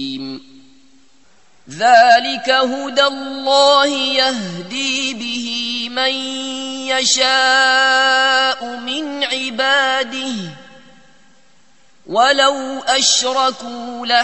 ذلك هدى الله يهدي به من يشاء من عباده ولو أشركوا